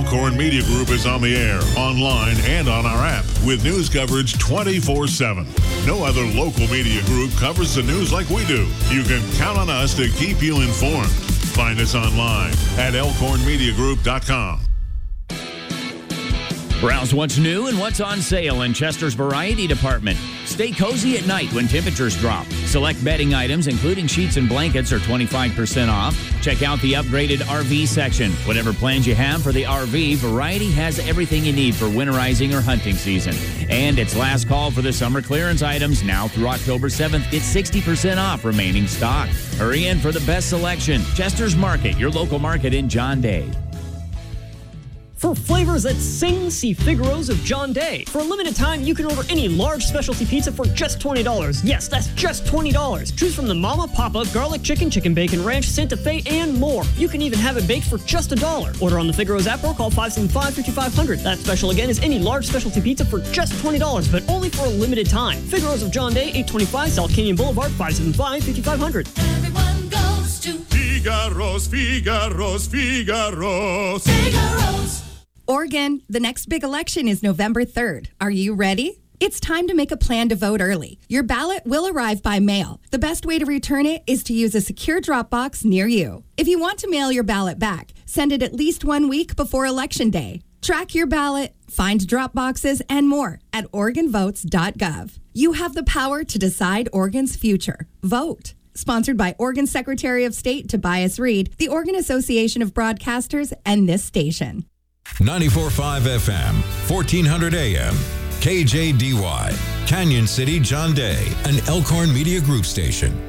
Elkhorn Media Group is on the air, online, and on our app with news coverage 24/7. No other local media group covers the news like we do. You can count on us to keep you informed. Find us online at elkhornmediagroup.com. Browse what's new and what's on sale in Chester's Variety Department. Stay cozy at night when temperatures drop. Select bedding items, including sheets and blankets, are 25% off. Check out the upgraded RV section. Whatever plans you have for the RV, Variety has everything you need for winterizing or hunting season. And it's last call for the summer clearance items. Now through October 7th, get 60% off remaining stock. Hurry in for the best selection. Chester's Market, your local market in John Day. For flavors that sing, see Figaro's of John Day. For a limited time, you can order any large specialty pizza for just $20. Yes, that's just $20. Choose from the Mama, Papa, garlic chicken, chicken bacon ranch, Santa Fe, and more. You can even have it baked for just $1. Order on the Figaro's app or call 575-5500. That special again is any large specialty pizza for just $20, but only for a limited time. Figaro's of John Day, 825 South Canyon Boulevard, 575-5500. Everyone goes to Figaro's, Figaro's, Figaro's. Figaro's. Oregon, the next big election is November 3rd. Are you ready? It's time to make a plan to vote early. Your ballot will arrive by mail. The best way to return it is to use a secure drop box near you. If you want to mail your ballot back, send it at least 1 week before Election Day. Track your ballot, find drop boxes, and more at OregonVotes.gov. You have the power to decide Oregon's future. Vote. Sponsored by Oregon Secretary of State Tobias Reed, the Oregon Association of Broadcasters, and this station. 94.5 FM, 1400 AM, KJDY, Canyon City, John Day, an Elkhorn Media Group station.